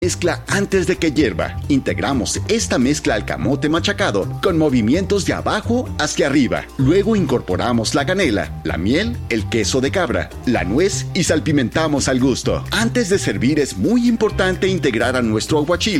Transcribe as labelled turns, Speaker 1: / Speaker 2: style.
Speaker 1: Mezcla antes de que hierva. Integramos esta mezcla al camote machacado con movimientos de abajo hacia arriba. Luego incorporamos la canela, la miel, el queso de cabra, la nuez y salpimentamos al gusto. Antes de servir es muy importante integrar a nuestro aguachile